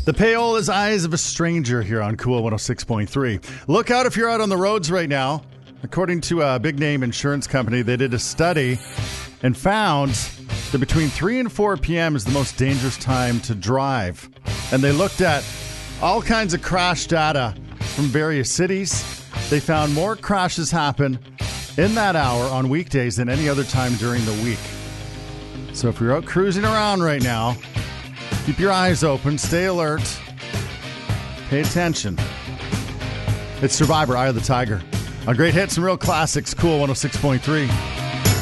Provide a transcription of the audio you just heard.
The Paola's Eyes of a Stranger here on Cool 106.3. Look out if you're out on the roads right now. According to a big name insurance company, they did a study and found that between 3 and 4 p.m. is the most dangerous time to drive. And they looked at all kinds of crash data from various cities. They found more crashes happen in that hour on weekdays than any other time during the week. So if you're out cruising around right now, keep your eyes open, stay alert, pay attention. It's Survivor, Eye of the Tiger. On Great Hits and Real Classics, Cool 106.3.